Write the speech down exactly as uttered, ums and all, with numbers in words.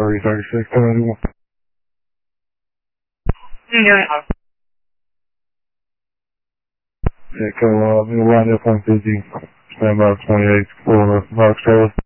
three thirty-six, ten ninety-one. Yeah. Echo, uh, we'll line up on fifty. Stand by twenty-eight for Fox Trailer.